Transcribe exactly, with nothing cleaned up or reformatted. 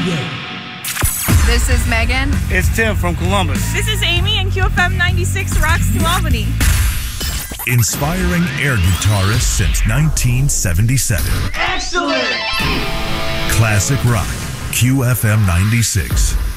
Radio. This is Megan. It's Tim from Columbus. This is Amy, and Q F M ninety-six rocks New Albany. Inspiring air guitarist since nineteen seventy-seven. Excellent! Classic rock, Q F M ninety-six.